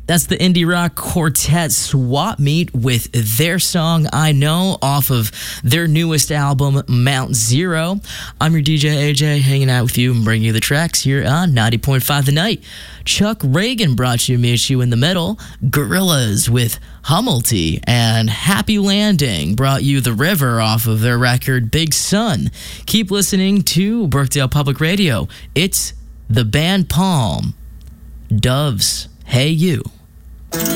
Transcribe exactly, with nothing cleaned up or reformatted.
That's the indie rock quartet Swap Meet with their song I Know off of their newest album, Mount Zero. I'm your D J A J, hanging out with you and bringing you the tracks here on ninety point five The Night. Chuck Reagan brought you Meet You in the Middle. Gorillaz with Hummelty and Happy Landing brought you The River off of their record Big Sun. Keep listening to Brookdale Public Radio. It's the band Palm. Doves, Hey You.